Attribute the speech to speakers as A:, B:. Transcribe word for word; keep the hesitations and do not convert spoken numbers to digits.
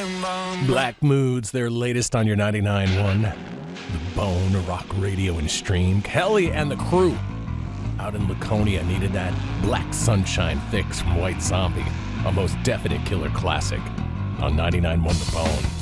A: Black Moods, their latest on your ninety-nine point one. The Bone, Rock Radio and Stream. Kelly and the crew out in Laconia needed that Black Sunshine fix from White Zombie, a most definite killer classic on ninety-nine point one The Bone.